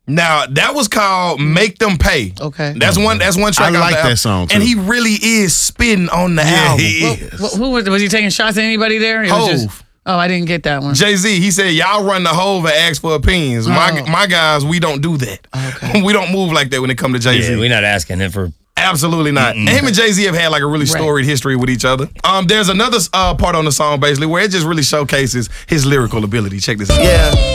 Now that was called "Make Them Pay." Okay. That's one track. I like out that song, too. and he really is spitting on the Yeah, album. he is. Who was he taking shots at anybody there? It was Hove. just- oh, I didn't get that one. Jay-Z, he said, y'all run the Hove and ask for opinions. My guys, we don't do that. Okay. We don't move like that when it comes to Jay-Z. Yeah, we're not asking him for. Absolutely not. And him and Jay-Z have had like a really storied history with each other. There's another part on the song basically where it just really showcases his lyrical ability. Check this out. Yeah.